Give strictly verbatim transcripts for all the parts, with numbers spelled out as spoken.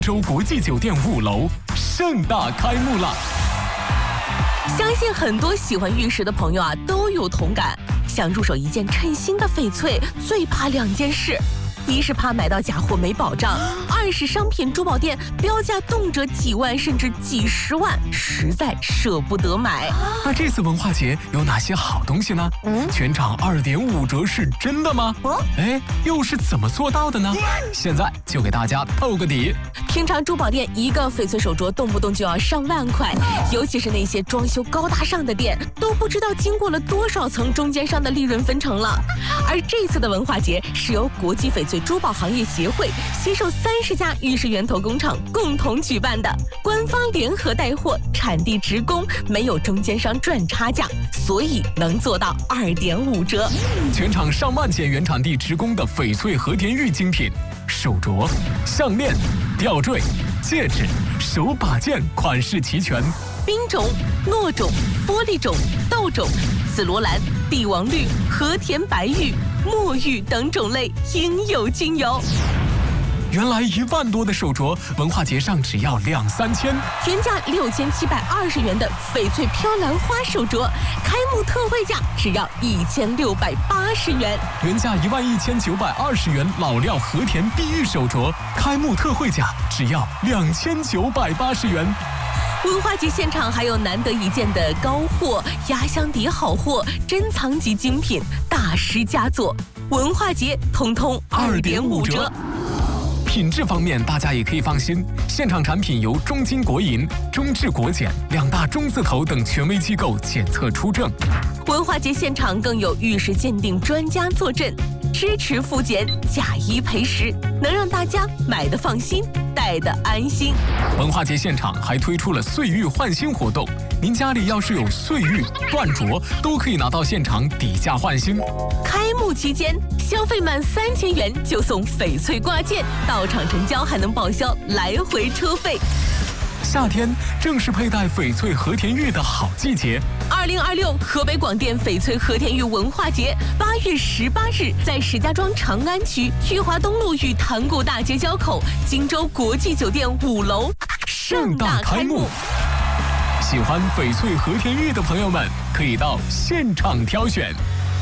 州国际酒店五楼盛大开幕了。 相信很多喜欢玉石的朋友啊都有同感，想入手一件称心的翡翠，最怕两件事。一是怕买到假货没保障，二是商品珠宝店标价动辄几万甚至几十万，实在舍不得买。 那这次文化节有哪些好东西呢？嗯，全场二点五折是真的吗？哦，哎，又是怎么做到的呢？现在就给大家透个底。 平常珠宝店一个翡翠手镯动不动就要上万块，尤其是那些装修高大上的店，都不知道经过了多少层中间商的利润分成了。而这次的文化节是由国际翡翠珠宝行业协会携手三十家玉石源头工厂共同举办的，官方联合带货，产地直供，没有中间商赚差价，所以能做到二点五折。 全场上万件原产地直供的翡翠和田玉精品，手镯、项链、吊坠、戒指、手把件款式齐全， 冰种、糯种、玻璃种、豆种、紫罗兰、帝王绿、和田白玉、墨玉等种类应有尽有。 原来一万多的手镯，文化节上只要两三千， 原价六千七百二十元的翡翠飘兰花手镯，开幕特惠价只要一千六百八十元。 原价一万一千九百二十元老料和田碧玉手镯，开幕特惠价只要两千九百八十元。 文化节现场还有难得一见的高货、压箱底好货、珍藏级精品、大师佳作，文化节通通二点五折。 品质方面，大家也可以放心，现场产品由中金国银、中智国检两大中字头等权威机构检测出证。 文化节现场更有玉石鉴定专家坐镇，支持复检，假一赔十，能让大家买得放心，戴得安心。 文化节现场还推出了岁玉换新活动，您家里要是有岁玉、断镯，都可以拿到现场底价换新。 开幕期间，消费满三千元就送翡翠挂件，到场成交还能报销来回车费。 夏天正是佩戴翡翠和田玉的好季节。 二零二六河北广电翡翠和田玉文化节八月十八日在石家庄长安区裕华东路与塘沽大街交口荆州国际酒店五楼盛大开幕。 喜欢翡翠和田玉的朋友们可以到现场挑选。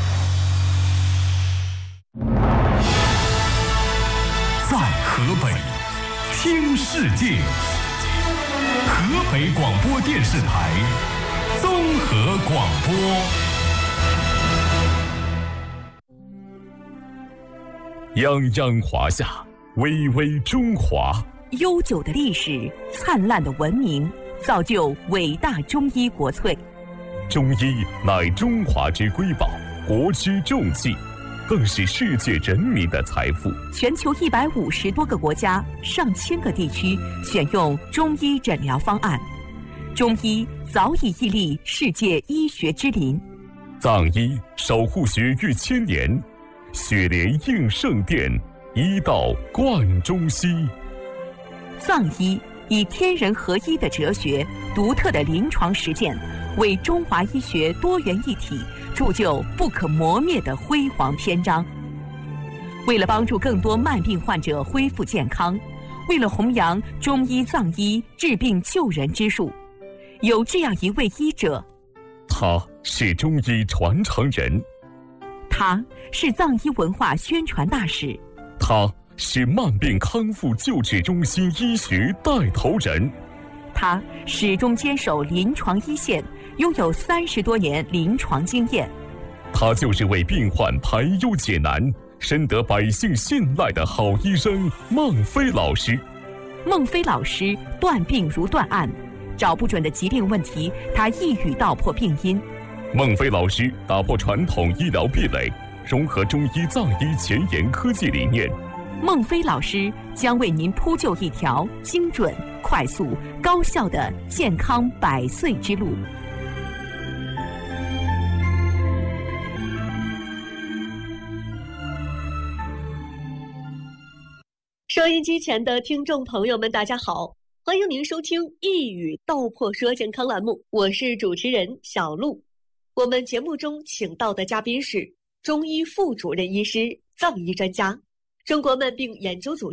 在河北听世界，河北广播电视台综合广播。泱泱华夏，巍巍中华。 悠久的历史，灿烂的文明，造就伟大中医国粹。 中医乃中华之瑰宝，国之重器，更是世界人民的财富。 全球一百五十多个国家、上千个地区选用中医诊疗方案，中医早已屹立世界医学之林。 藏医守护学逾千年，血莲应圣殿，医道贯中西。 藏医以天人合一的哲学、独特的临床实践，为中华医学多元一体铸就不可磨灭的辉煌篇章。为了帮助更多慢病患者恢复健康，为了弘扬中医藏医治病救人之术，有这样一位医者， 他是中医传承人， 他是藏医文化宣传大使， 他是慢病康复救治中心医学带头人， 他始终坚守临床一线，拥有三十多年临床经验。 他就是为病患排忧解难、深得百姓信赖的好医生孟非老师。 孟非老师断病如断案，找不准的疾病问题，他一语道破病因。 孟非老师打破传统医疗壁垒，融合中医藏医前沿科技理念。 孟非老师将为您铺就一条精准、快速、高效的健康百岁之路。 收音机前的听众朋友们，大家好，欢迎您收听一语道破说健康栏目，我是主持人小璐。我们节目中请到的嘉宾是中医副主任医师、藏医专家、中国慢病研究组织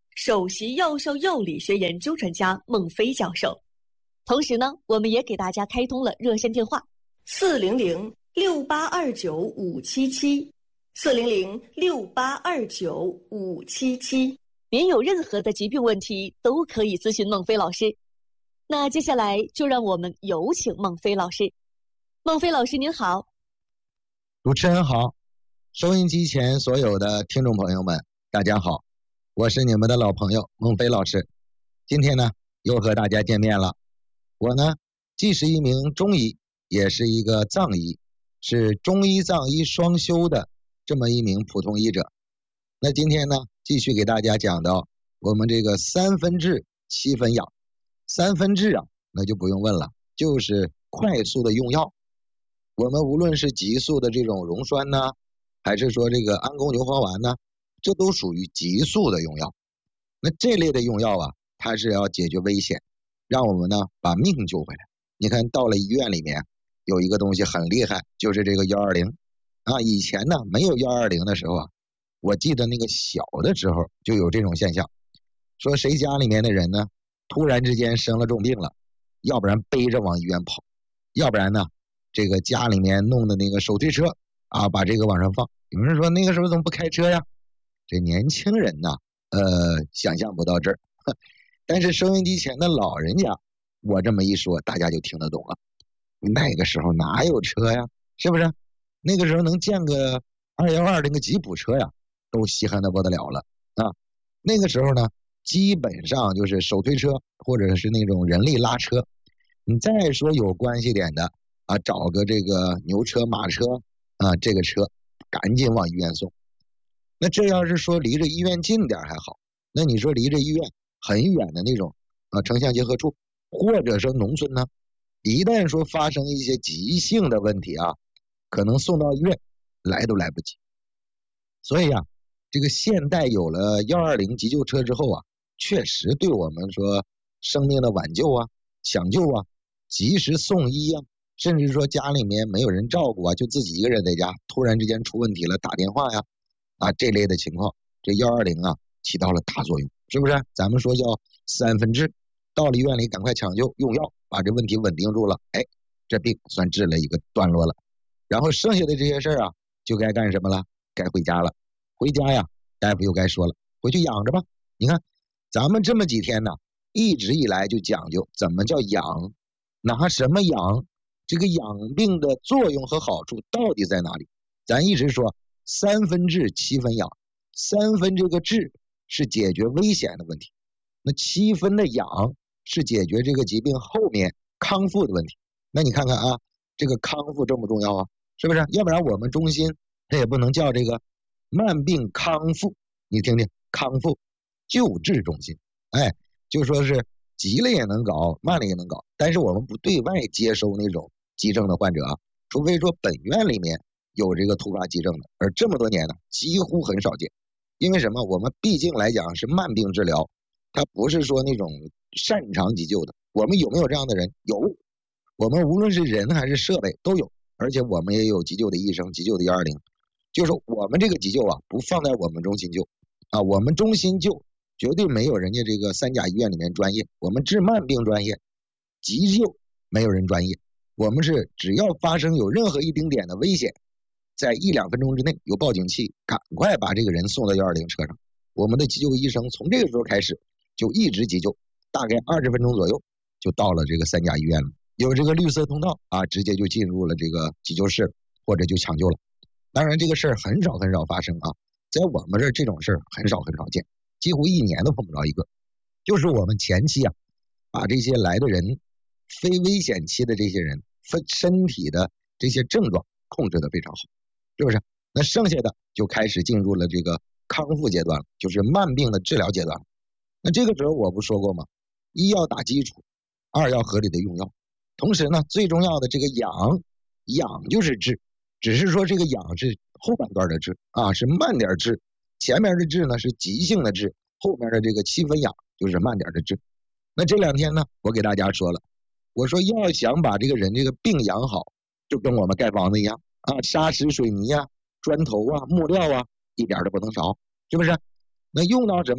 首席药效药理学研究专家孟非教授。同时呢，我们也给大家开通了热线电话四零零六八二九五七七，四零零六八二九五七七。您有任何的疾病问题都可以咨询孟非老师。那接下来就让我们有请孟非老师。孟非老师您好。 主持人好，收音机前所有的听众朋友们大家好，我是你们的老朋友孟非老师。今天呢又和大家见面了。我呢既是一名中医，也是一个藏医，是中医藏医双修的这么一名普通医者。那今天呢继续给大家讲到我们这个三分治七分养。三分治啊那就不用问了，就是快速的用药。我们无论是急速的这种溶栓呢，还是说这个安宫牛黄丸呢，这都属于急速的用药。那这类的用药啊，它是要解决危险，让我们呢把命救回来。你看到了医院里面有一个东西很厉害，就是这个一二零啊。以前呢没有一二零的时候啊，我记得那个小的时候就有这种现象，说谁家里面的人呢突然之间生了重病了，要不然背着往医院跑，要不然呢这个家里面弄的那个手推车啊，把这个往上放。有人说那个时候怎么不开车呀？这年轻人呐，呃，想象不到这儿。但是收音机前的老人家，我这么一说，大家就听得懂了。那个时候哪有车呀？是不是？那个时候能见个二一二那个吉普车呀，都稀罕的不得了了啊。那个时候呢，基本上就是手推车或者是那种人力拉车。你再说有关系点的啊，找个这个牛车马车啊，这个车赶紧往医院送。那这要是说离着医院近点还好，那你说离着医院很远的那种啊，城乡结合处或者说农村呢，一旦说发生一些急性的问题啊，可能送到医院来都来不及。所以啊，这个现代有了一二零急救车之后啊，确实对我们说生命的挽救啊、抢救啊、及时送医啊，甚至说家里面没有人照顾啊，就自己一个人在家，突然之间出问题了，打电话呀啊这类的情况，这一二零啊起到了大作用，是不是？咱们说叫三分治，到了医院里赶快抢救用药，把这问题稳定住了，哎，这病算治了一个段落了。然后剩下的这些事儿啊，就该干什么了？该回家了。回家呀，大夫又该说了，回去养着吧。你看咱们这么几天呢，一直以来就讲究怎么叫养，拿什么养，这个养病的作用和好处到底在哪里？咱一直说三分治七分养，三分这个治是解决危险的问题，那七分的养是解决这个疾病后面康复的问题。那你看看啊，这个康复重不重要啊？是不是？要不然我们中心它也不能叫这个慢病康复，你听听，康复救治中心，哎，就说是急了也能搞，慢了也能搞，但是我们不对外接收那种急症的患者啊，除非说本院里面有这个突发急症的，而这么多年呢，几乎很少见。因为什么？我们毕竟来讲是慢病治疗，它不是说那种擅长急救的。我们有没有这样的人？有，我们无论是人还是设备都有，而且我们也有急救的医生，急救的一二零。就是我们这个急救啊，不放在我们中心救啊，我们中心救绝对没有人家这个三甲医院里面专业，我们治慢病专业，急救没有人专业。我们是只要发生有任何一丁点的危险，在一两分钟之内有报警器，赶快把这个人送到一二零车上。我们的急救医生从这个时候开始就一直急救，大概二十分钟左右就到了这个三甲医院了，有这个绿色通道啊，直接就进入了这个急救室或者就抢救了。当然这个事儿很少很少发生啊，在我们这儿这种事儿很少很少见，几乎一年都碰不着一个。就是我们前期啊，把这些来的人非危险期的这些人分身体的这些症状控制得非常好，是不是？那剩下的就开始进入了这个康复阶段了，就是慢病的治疗阶段了。那这个时候我不说过吗？一要打基础，二要合理的用药，同时呢最重要的这个养，养就是治，只是说这个养是后半段的治啊，是慢点治，前面的治呢是急性的治，后面的这个七分养就是慢点的治。那这两天呢我给大家说了，我说要想把这个人这个病养好，就跟我们盖房子一样啊，沙石水泥啊、砖头啊、木料啊，一点都不能少，是不是？那用到什么呢？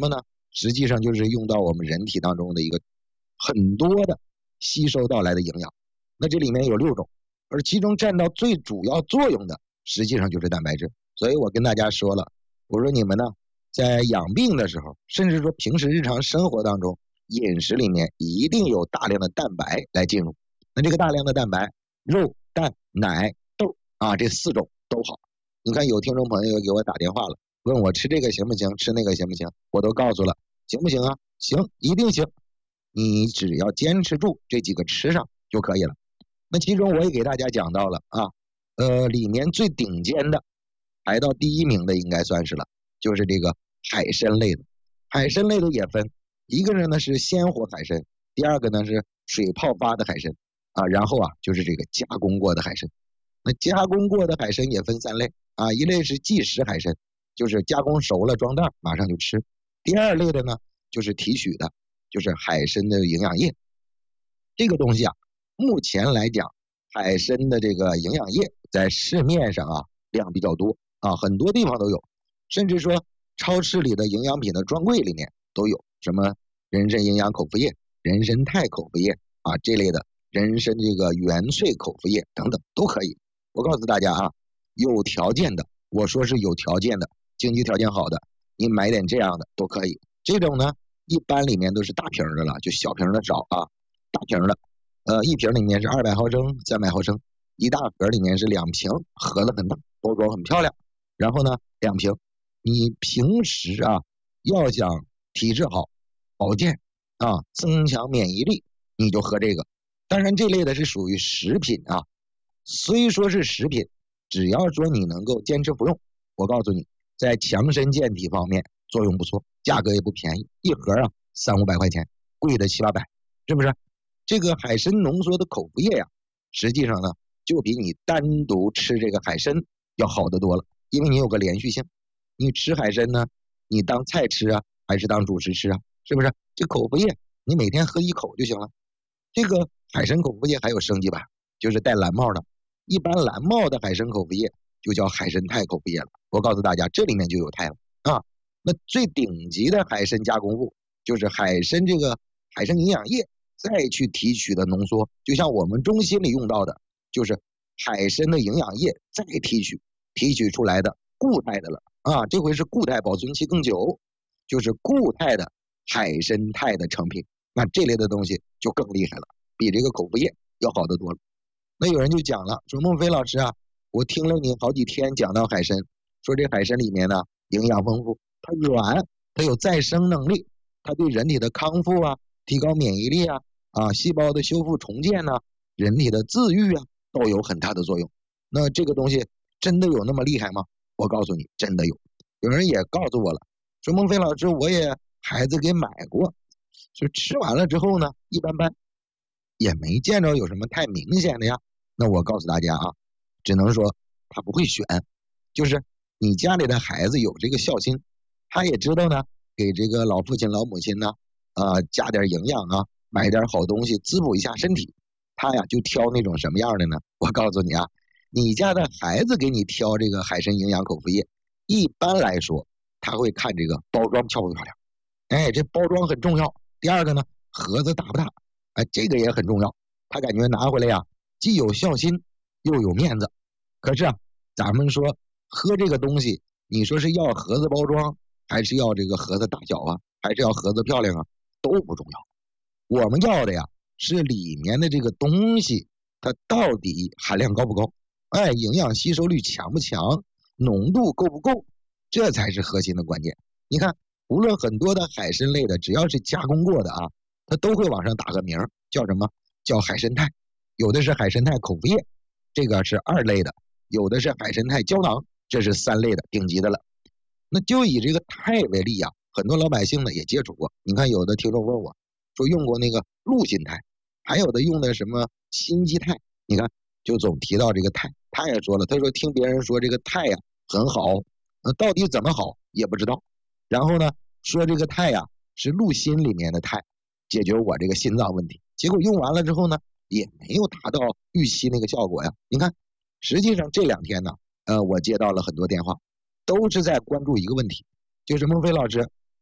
实际上就是用到我们人体当中的一个很多的吸收到来的营养。那这里面有六种，而其中占到最主要作用的实际上就是蛋白质。所以我跟大家说了，我说你们呢在养病的时候，甚至说平时日常生活当中，饮食里面一定有大量的蛋白来进入。那这个大量的蛋白，肉、蛋、奶、豆啊，这四种都好。你看有听众朋友给我打电话了，问我吃这个行不行，吃那个行不行，我都告诉了，行不行啊？行，一定行，你只要坚持住这几个吃上就可以了。那其中我也给大家讲到了啊，呃，里面最顶尖的排到第一名的应该算是了，就是这个海参类的。海参类的也分，一个人呢是鲜活海参，第二个呢是水泡发的海参啊，然后啊就是这个加工过的海参。那加工过的海参也分三类啊，一类是即食海参，就是加工熟了装袋马上就吃。第二类的呢就是提取的，就是海参的营养液。这个东西啊，目前来讲，海参的这个营养液在市面上啊量比较多啊，很多地方都有，甚至说超市里的营养品的专柜里面都有，什么人参营养口服液、人参肽口服液啊这类的，人参这个元萃口服液等等都可以。我告诉大家啊，有条件的，我说是有条件的，经济条件好的，你买点这样的都可以。这种呢，一般里面都是大瓶的了，就小瓶的少啊，大瓶的，呃，一瓶里面是二百毫升、三百毫升，一大盒里面是两瓶，盒子很大，包装很漂亮。然后呢，两瓶，你平时啊要想体质好、保健啊、增强免疫力，你就喝这个。当然，这类的是属于食品啊。虽说是食品，只要说你能够坚持服用，我告诉你，在强身健体方面作用不错，价格也不便宜，一盒啊三五百块钱，贵的七八百，是不是？这个海参浓缩的口服液呀、啊，实际上呢就比你单独吃这个海参要好得多了，因为你有个连续性。你吃海参呢，你当菜吃啊，还是当主食吃啊？是不是？这口服液你每天喝一口就行了。这个海参口服液还有升级版，就是带蓝帽的。一般蓝帽的海参口服液就叫海参肽口服液了。我告诉大家，这里面就有肽了啊。那最顶级的海参加工物就是海参这个海参营养液再去提取的浓缩，就像我们中心里用到的，就是海参的营养液再提取，提取出来的固态的了啊。这回是固态，保存期更久，就是固态的海参肽的成品。那这类的东西就更厉害了，比这个口服液要好得多了。那有人就讲了，说孟非老师啊，我听了你好几天讲到海参，说这海参里面呢营养丰富，它软，它有再生能力，它对人体的康复啊、提高免疫力啊、啊细胞的修复重建呐、啊、人体的自愈啊，都有很大的作用。那这个东西真的有那么厉害吗？我告诉你，真的有。有人也告诉我了，说孟非老师，我也孩子给买过，就吃完了之后呢，一般般，也没见着有什么太明显的呀。那我告诉大家啊，只能说他不会选，就是你家里的孩子有这个孝心，他也知道呢，给这个老父亲老母亲呢，呃，加点营养啊，买点好东西滋补一下身体，他呀就挑那种什么样的呢？我告诉你啊，你家的孩子给你挑这个海参营养口服液，一般来说他会看这个包装漂不漂亮，哎，这包装很重要。第二个呢，盒子大不大，哎，这个也很重要。他感觉拿回来呀，既有孝心又有面子。可是啊，咱们说喝这个东西，你说是要盒子包装，还是要这个盒子大小啊，还是要盒子漂亮啊，都不重要。我们要的呀是里面的这个东西，它到底含量高不高，哎，营养吸收率强不强，浓度够不够，这才是核心的关键。你看，无论很多的海参类的，只要是加工过的啊，它都会往上打个名，叫什么？叫海参肽。有的是海参肽口服液，这个是二类的；有的是海参肽胶囊，这是三类的，顶级的了。那就以这个肽为例啊，很多老百姓呢也接触过。你看，有的听众问我说用过那个鹿心肽，还有的用的什么心肌肽，你看就总提到这个肽。他也说了，他说听别人说这个肽呀、啊、很好，那到底怎么好也不知道。然后呢，说这个肽呀、啊、是鹿心里面的肽，解决我这个心脏问题。结果用完了之后呢，也没有达到预期那个效果呀。你看，实际上这两天呢，呃，我接到了很多电话，都是在关注一个问题，就是孟非老师，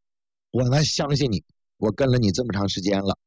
我呢相信你，我跟了你这么长时间了，